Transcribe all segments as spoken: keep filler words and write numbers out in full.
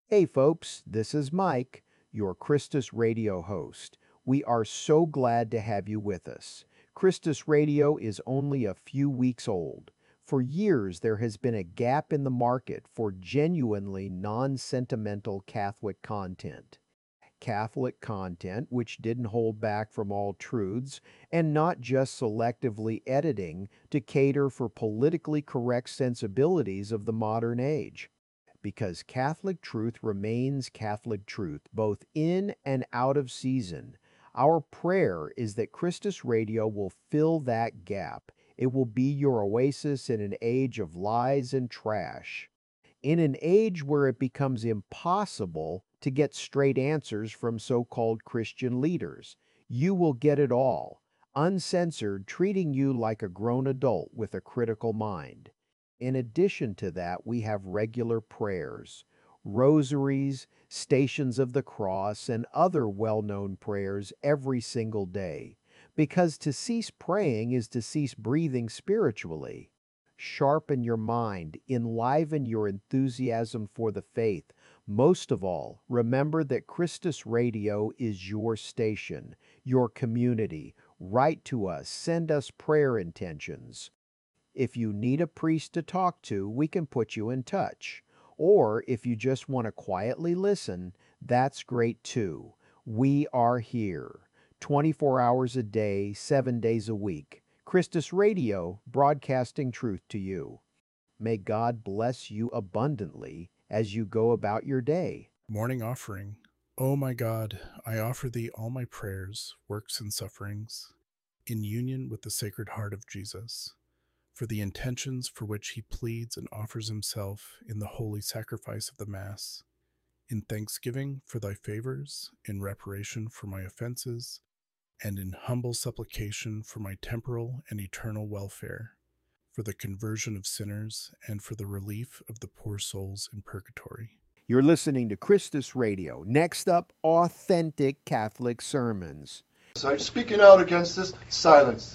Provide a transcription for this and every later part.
Hey folks, this is Mike, your Christus Radio host. We are so glad to have you with us. Christus Radio is only a few weeks old. For years, there has been a gap in the market for genuinely non-sentimental Catholic content. Catholic content which didn't hold back from all truths and not just selectively editing to cater for politically correct sensibilities of the modern age. Because Catholic truth remains Catholic truth, both in and out of season. Our prayer is that Christus Radio will fill that gap. It will be your oasis in an age of lies and trash. In an age where it becomes impossible to get straight answers from so-called Christian leaders, you will get it all, uncensored, treating you like a grown adult with a critical mind. In addition to that, we have regular prayers, rosaries, stations of the cross, and other well-known prayers every single day. Because to cease praying is to cease breathing spiritually. Sharpen your mind, enliven your enthusiasm for the faith. Most of all, remember that Christus Radio is your station, your community. Write to us, send us prayer intentions. If you need a priest to talk to, we can put you in touch. Or if you just want to quietly listen, that's great too. We are here, twenty-four hours a day, seven days a week. Christus Radio, broadcasting truth to you. May God bless you abundantly as you go about your day. Morning Offering. O my God, I offer thee all my prayers, works, and sufferings, in union with the Sacred Heart of Jesus, for the intentions for which he pleads and offers himself in the holy sacrifice of the Mass, in thanksgiving for thy favors, in reparation for my offenses, and in humble supplication for my temporal and eternal welfare, for the conversion of sinners, and for the relief of the poor souls in purgatory. You're listening to Christus Radio. Next up, authentic Catholic sermons. So speaking out against this, silence.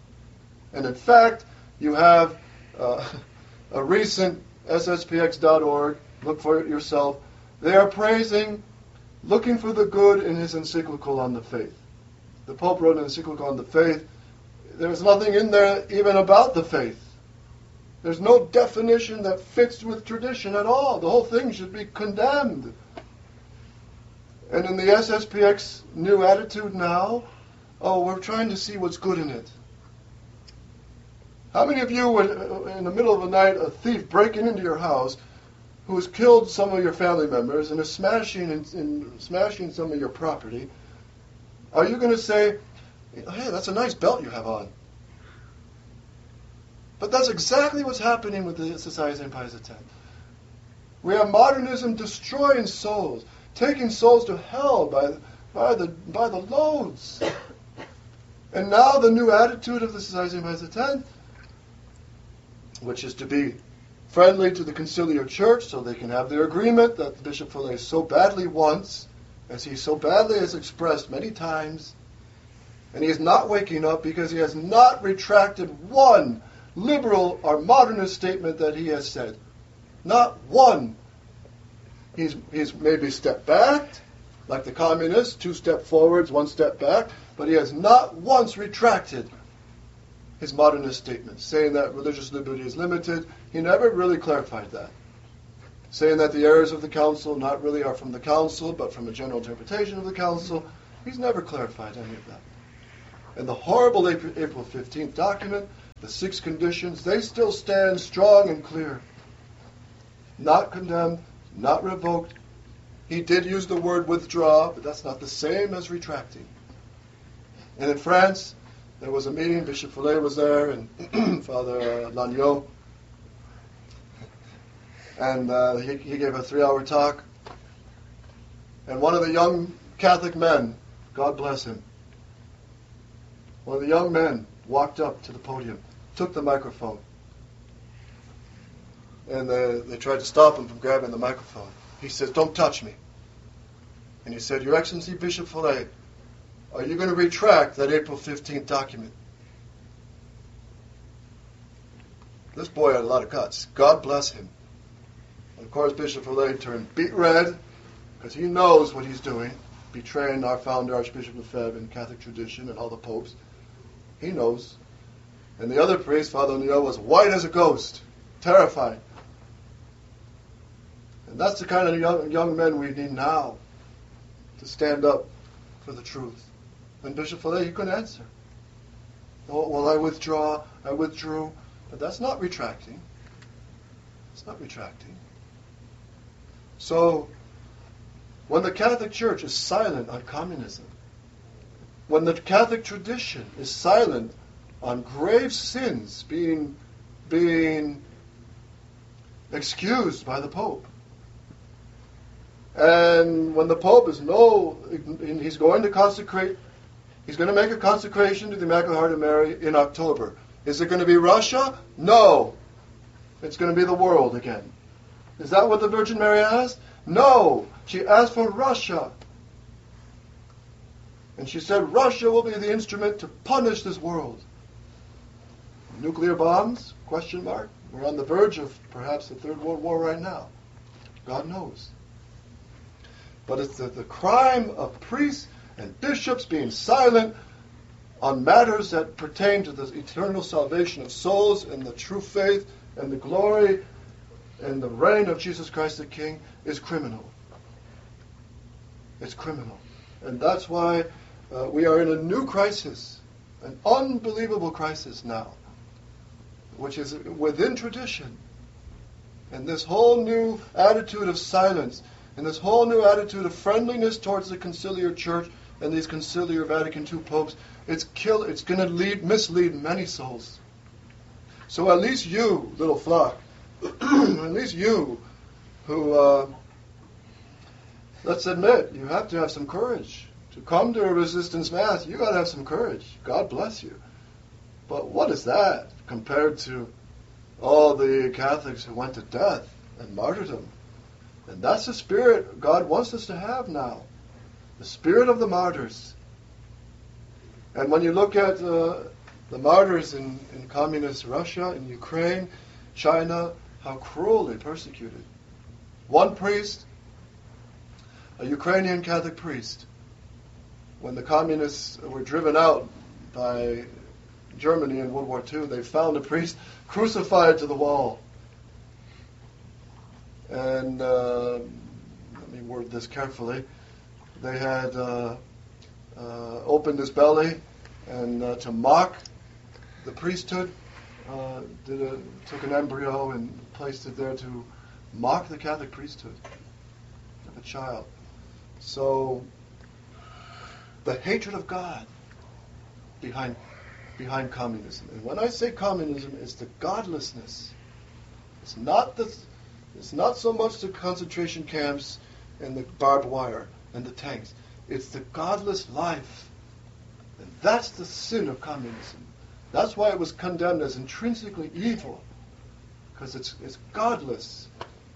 And in fact, you have uh, a recent S S P X dot org, look for it yourself. They are praising, looking for the good in his encyclical on the faith. The Pope wrote an encyclical on the faith. There's nothing in there even about the faith. There's no definition that fits with tradition at all. The whole thing should be condemned. And in the S S P X new attitude now, oh, we're trying to see what's good in it. How many of you would, in the middle of the night, a thief breaking into your house who has killed some of your family members and is smashing, and, and smashing some of your property, are you going to say, hey, that's a nice belt you have on? But that's exactly what's happening with the Society of Saint Pius X. We have modernism destroying souls, taking souls to hell by, by, the, by the loads. And now the new attitude of the Society of Saint Pius X, which is to be friendly to the conciliar church so they can have their agreement that Bishop Fillet so badly wants, as he so badly has expressed many times. And he is not waking up because he has not retracted one liberal or modernist statement that he has said. Not one. He's, he's maybe stepped back, like the communists, two step forwards, one step back, but he has not once retracted his modernist statements, saying that religious liberty is limited. He never really clarified that. Saying that the errors of the council not really are from the council, but from a general interpretation of the council. He's never clarified any of that. And the horrible April fifteenth document, the six conditions, they still stand strong and clear. Not condemned, not revoked. He did use the word withdraw, but that's not the same as retracting. And in France, there was a meeting, Bishop Fillet was there, and Father uh, Lagneau, and uh, he, he gave a three-hour talk. And one of the young Catholic men, God bless him, one of the young men walked up to the podium, took the microphone, and they, they tried to stop him from grabbing the microphone. He says, "Don't touch me." And he said, "Your Excellency, Bishop Fillet, are you going to retract that April fifteenth document?" This boy had a lot of guts. God bless him. Of course, Bishop Fillet turned beet red because he knows what he's doing, betraying our founder, Archbishop Lefebvre, in Catholic tradition and all the popes. He knows. And the other priest, Father O'Neill, was white as a ghost, terrified. And that's the kind of young, young men we need now to stand up for the truth. And Bishop Fillet, he couldn't answer. Oh, well, I withdraw, I withdrew. But that's not retracting. It's not retracting. So, when the Catholic Church is silent on communism, when the Catholic tradition is silent on grave sins being, being excused by the Pope, and when the Pope is no, he's going to consecrate, he's going to make a consecration to the Immaculate Heart of Mary in October. Is it going to be Russia? No. It's going to be the world again. Is that what the Virgin Mary asked? No. She asked for Russia. And she said Russia will be the instrument to punish this world. Nuclear bombs? Question mark. We're on the verge of perhaps the Third World War right now. God knows. But it's the, the crime of priests and bishops being silent on matters that pertain to the eternal salvation of souls and the true faith and the glory and the reign of Jesus Christ the King is criminal. It's criminal. And that's why uh, we are in a new crisis, an unbelievable crisis now, which is within tradition. And this whole new attitude of silence and this whole new attitude of friendliness towards the conciliar church and these conciliar Vatican two popes, it's kill, it's going to lead, mislead many souls. So at least you, little flock, at least you who, uh, let's admit, you have to have some courage. To come to a resistance mass, you got to have some courage. God bless you. But what is that compared to all the Catholics who went to death and martyrdom? And that's the spirit God wants us to have now. The spirit of the martyrs. And when you look at uh, the martyrs in, in communist Russia, in Ukraine, China, how cruelly persecuted. One priest, a Ukrainian Catholic priest, when the communists were driven out by Germany in World War Two, they found a priest crucified to the wall. And uh, let me word this carefully. They had uh, uh, opened his belly and uh, to mock the priesthood, uh, did a, took an embryo and placed it there to mock the Catholic priesthood of a child. So the hatred of God behind behind communism. And when I say communism, it's the godlessness. It's not the it's not so much the concentration camps and the barbed wire and the tanks. It's the godless life. And that's the sin of communism. That's why it was condemned as intrinsically evil. Because it's it's godless.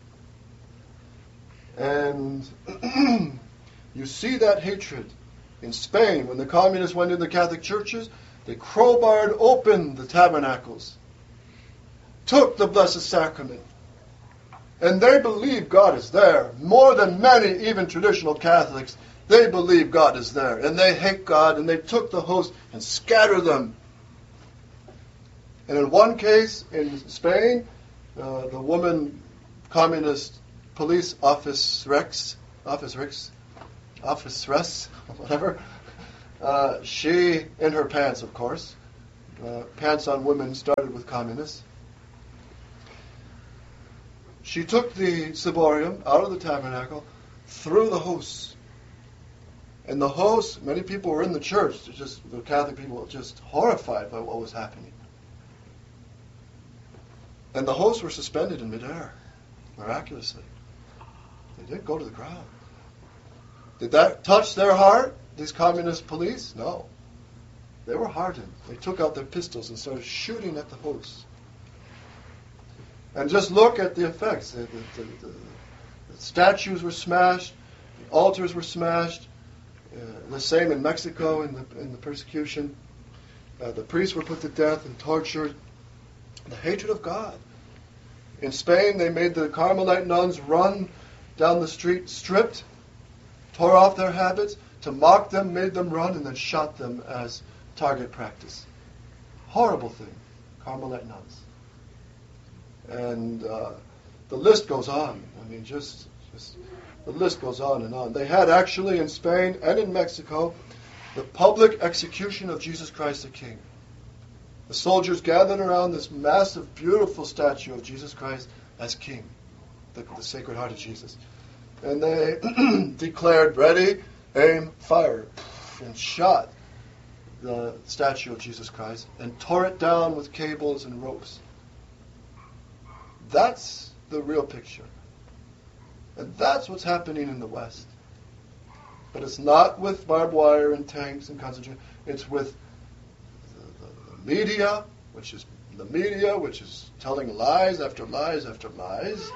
And you see that hatred in Spain when the communists went into the Catholic churches. They crowbarred open the tabernacles, took the Blessed Sacrament, and they believe God is there. More than many, even traditional Catholics, they believe God is there. And they hate God, and they took the host and scattered them. And in one case, in Spain, uh, the woman communist police office Rex, office Rex, office Rex, whatever, uh, she, in her pants, of course, uh, pants on women started with communists. She took the ciborium out of the tabernacle, threw the hosts. And the hosts, many people were in the church, just the Catholic people, just horrified by what was happening. And the hosts were suspended in midair, miraculously. They didn't go to the ground. Did that touch their heart, these communist police? No. They were hardened. They took out their pistols and started shooting at the hosts. And just look at the effects. The, the, the, the, the statues were smashed. The altars were smashed. Uh, the same in Mexico in the, in the persecution. Uh, the priests were put to death and tortured. The hatred of God. In Spain, they made the Carmelite nuns run down the street stripped, tore off their habits, to mock them, made them run, and then shot them as target practice. Horrible thing, Carmelite nuns. And uh, the list goes on. I mean, just, just the list goes on and on. They had actually in Spain and in Mexico the public execution of Jesus Christ the King. The soldiers gathered around this massive, beautiful statue of Jesus Christ as King, the, the Sacred Heart of Jesus. And they declared, ready, aim, fire, and shot the statue of Jesus Christ and tore it down with cables and ropes. That's the real picture. And that's what's happening in the West. But it's not with barbed wire and tanks and concentration. It's with the, the, the media, which is the media, which is telling lies after lies after lies.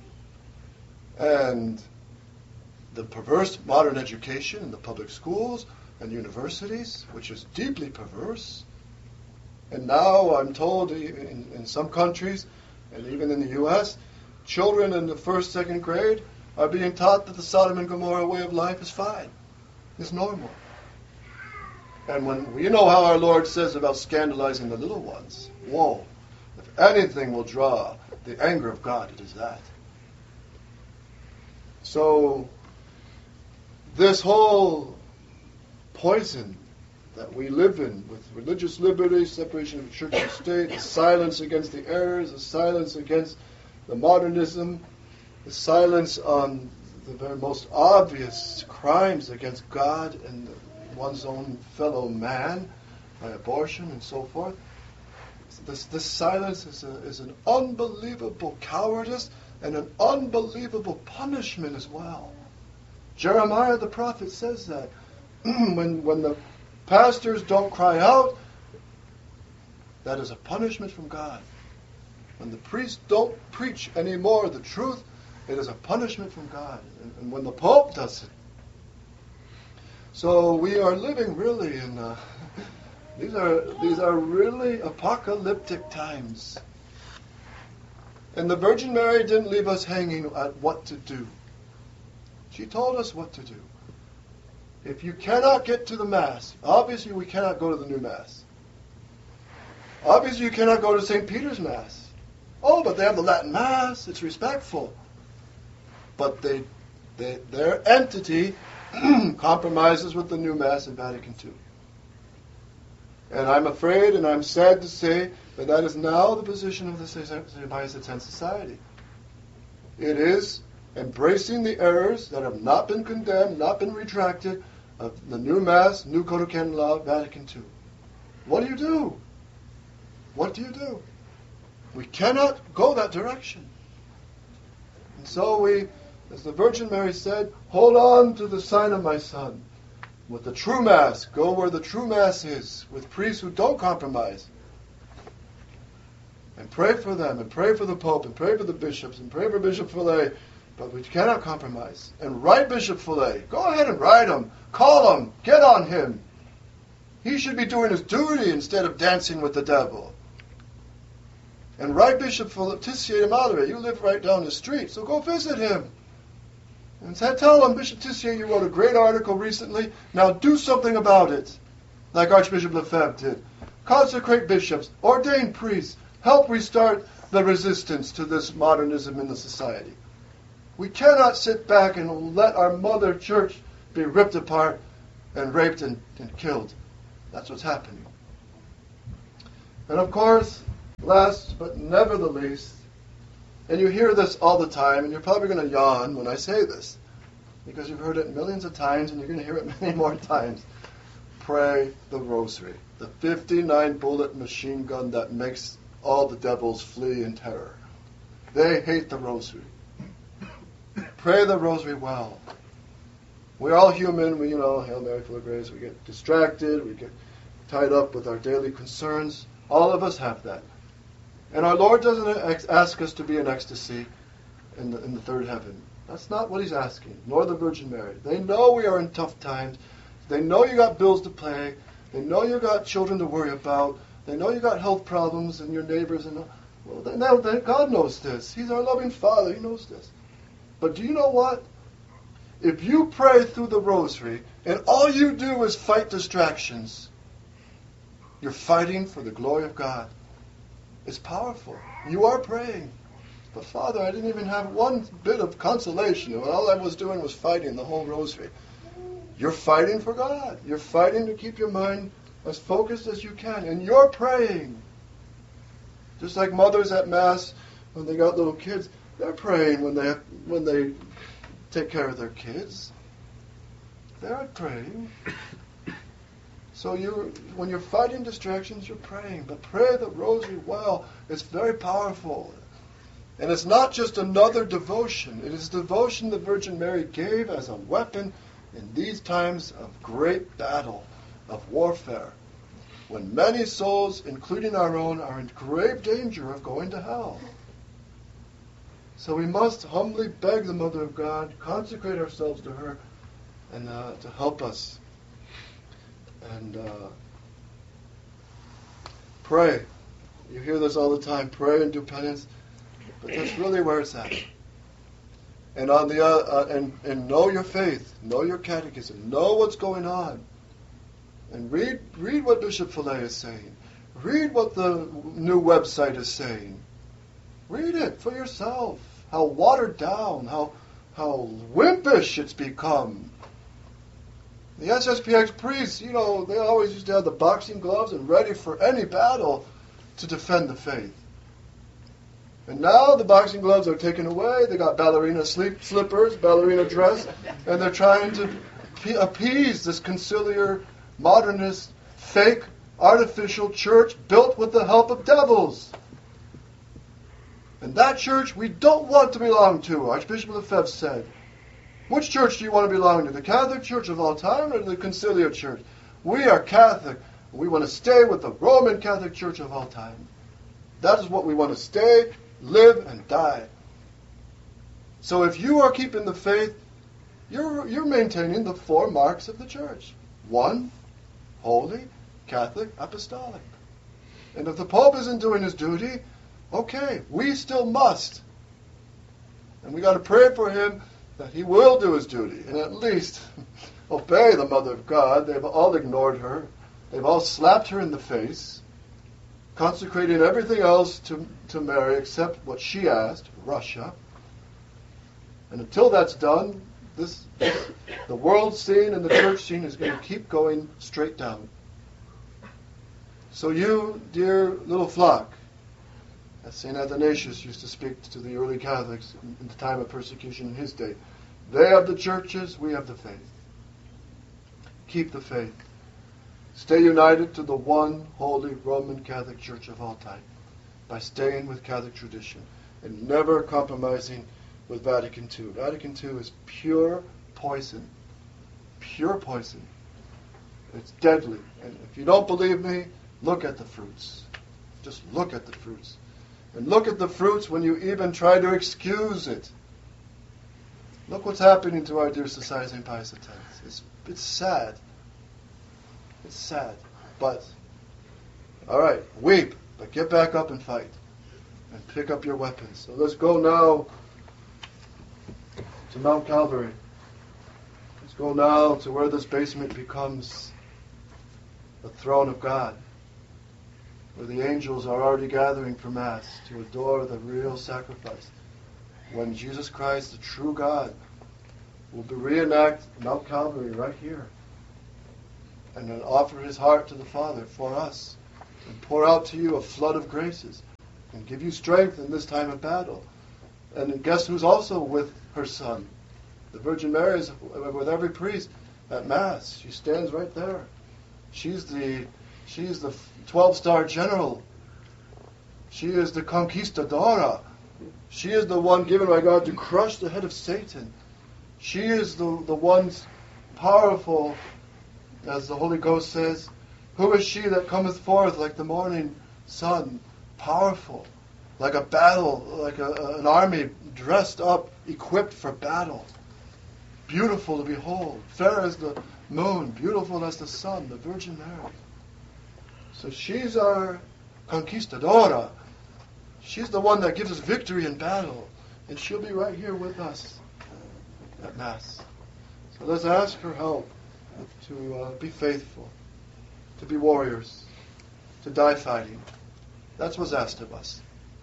And the perverse modern education in the public schools and universities, which is deeply perverse. And now I'm told in, in some countries, and even in the U S, children in the first, second grade are being taught that the Sodom and Gomorrah way of life is fine. It's normal. And when we know how our Lord says about scandalizing the little ones, whoa, if anything will draw the anger of God, it is that. So this whole poison that we live in with religious liberty, separation of church and state, the silence against the errors, the silence against the modernism, the silence on the very most obvious crimes against God and one's own fellow man, by abortion and so forth. This, this silence is, a, is an unbelievable cowardice and an unbelievable punishment as well. Jeremiah the prophet says that. when, when the pastors don't cry out, that is a punishment from God. When the priests don't preach anymore the truth, it is a punishment from God. And, and when the Pope does it. So we are living really in, uh, these are these are really apocalyptic times. And the Virgin Mary didn't leave us hanging at what to do. She told us what to do. If you cannot get to the Mass, obviously we cannot go to the new Mass. Obviously you cannot go to Saint Peter's Mass. Oh, but they have the Latin Mass. It's respectful. But they, they their entity compromises with the new Mass in Vatican Two. And I'm afraid and I'm sad to say that that is now the position of the Saint Pius X Society. It is embracing the errors that have not been condemned, not been retracted, of the new Mass, new Code of Canon Law, Vatican Two. What do you do? What do you do? We cannot go that direction. And so we, as the Virgin Mary said, hold on to the sign of my Son. With the true Mass, go where the true Mass is, with priests who don't compromise. And pray for them, and pray for the Pope, and pray for the bishops, and pray for Bishop Fillet. But we cannot compromise. And write Bishop Fillet. Go ahead and write him. Call him. Get on him. He should be doing his duty instead of dancing with the devil. And write Bishop Tissier de Madre. You live right down the street, so go visit him. And tell him, Bishop Tissier, you wrote a great article recently. Now do something about it, like Archbishop Lefebvre did. Consecrate bishops, ordain priests, help restart the resistance to this modernism in the society. We cannot sit back and let our mother church be ripped apart and raped and, and killed. That's what's happening. And of course, last but never the least, and you hear this all the time, and you're probably going to yawn when I say this, because you've heard it millions of times, and you're going to hear it many more times. Pray the rosary, the fifty-nine bullet machine gun that makes all the devils flee in terror. They hate the rosary. Pray the rosary well. We're all human. We, you know, Hail Mary, full of grace. We get distracted. We get tied up with our daily concerns. All of us have that. And our Lord doesn't ask us to be in ecstasy in the, in the third heaven. That's not what he's asking, nor the Virgin Mary. They know we are in tough times. They know you got bills to pay. They know you got children to worry about. They know you got health problems and your neighbors. And Well, then, now, then God knows this. He's our loving Father. He knows this. But do you know what? If you pray through the rosary and all you do is fight distractions, you're fighting for the glory of God. It's powerful. You are praying. But Father, I didn't even have one bit of consolation. All I was doing was fighting the whole rosary. You're fighting for God. You're fighting to keep your mind as focused as you can. And you're praying. Just like mothers at Mass, when they got little kids, they're praying when they when they take care of their kids. They're praying. So you, when you're fighting distractions, you're praying. But pray the rosary well. It's very powerful. And it's not just another devotion. It is devotion the Virgin Mary gave as a weapon in these times of great battle, of warfare, when many souls, including our own, are in grave danger of going to hell. So we must humbly beg the Mother of God, consecrate ourselves to her, and uh, to help us. And uh, pray. You hear this all the time. Pray and do penance. But that's really where it's at. And on the uh, uh, and and know your faith, know your catechism, know what's going on, and read read what Bishop Fillet is saying. Read what the new website is saying. Read it for yourself. How watered down, how how wimpish it's become. The S S P X priests, you know, they always used to have the boxing gloves and ready for any battle to defend the faith. And now the boxing gloves are taken away. They got ballerina sleep slippers, ballerina dress, and they're trying to appease this conciliar, modernist, fake, artificial church built with the help of devils. And that church we don't want to belong to, Archbishop Lefebvre said. Which church do you want to belong to? The Catholic Church of all time or the Conciliar Church? We are Catholic. We want to stay with the Roman Catholic Church of all time. That is what we want to stay, live, and die. So if you are keeping the faith, you're, you're maintaining the four marks of the church. One, holy, Catholic, apostolic. And if the Pope isn't doing his duty, okay, we still must. And we got to pray for him that he will do his duty and at least obey the Mother of God. They've all ignored her. They've all slapped her in the face, consecrating everything else to, to Mary except what she asked, Russia. And until that's done, this, this the world scene and the church scene is going to keep going straight down. So you, dear little flock, as Saint Athanasius used to speak to the early Catholics in the time of persecution in his day, they have the churches, we have the faith. Keep the faith. Stay united to the one holy Roman Catholic Church of all time by staying with Catholic tradition and never compromising with Vatican Two. Vatican Two is pure poison. Pure poison. It's deadly. And if you don't believe me, look at the fruits. Just look at the fruits. And look at the fruits when you even try to excuse it. Look what's happening to our dear Society of Saint Pius X. It's, it's sad. It's sad. But, all right, weep, but get back up and fight. And pick up your weapons. So let's go now to Mount Calvary. Let's go now to where this basement becomes the throne of God, where the angels are already gathering for Mass to adore the real sacrifice. When Jesus Christ, the true God, will be reenact Mount Calvary right here and then offer his heart to the Father for us and pour out to you a flood of graces and give you strength in this time of battle. And guess who's also with her Son? The Virgin Mary is with every priest at Mass. She stands right there. She's the she's the twelve-star general. She is the conquistadora. She is the one given by God to crush the head of Satan. She is the, the one powerful, as the Holy Ghost says. Who is she that cometh forth like the morning sun? Powerful, like a battle, like a, an army dressed up, equipped for battle. Beautiful to behold, fair as the moon, beautiful as the sun, the Virgin Mary. So she's our conquistadora. She's the one that gives us victory in battle. And she'll be right here with us at Mass. So let's ask her help to uh, be faithful, to be warriors, to die fighting. That's what's asked of us.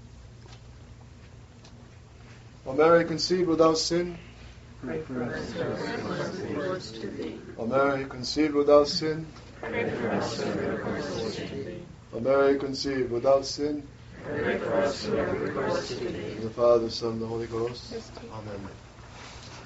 O Mary, conceived without sin, Pray for us, sinners, to thee. O Mary, conceived without sin, Pray for us, sinners, to thee. O Mary, conceived without sin, Pray for us, sinners, to thee. in the Father, the Son, and the Holy Ghost. Amen.